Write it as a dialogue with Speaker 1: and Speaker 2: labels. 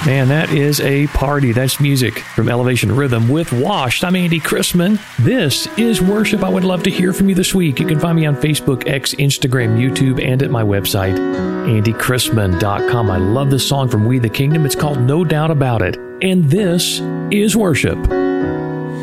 Speaker 1: Man, that is a party. That's music from Elevation Rhythm with Washed. I'm Andy Chrisman. This is Worship. I would love to hear from you this week. You can find me on Facebook, X, Instagram, YouTube, and at my website, andychrisman.com. I love this song from We the Kingdom. It's called No Doubt About It. And this is Worship.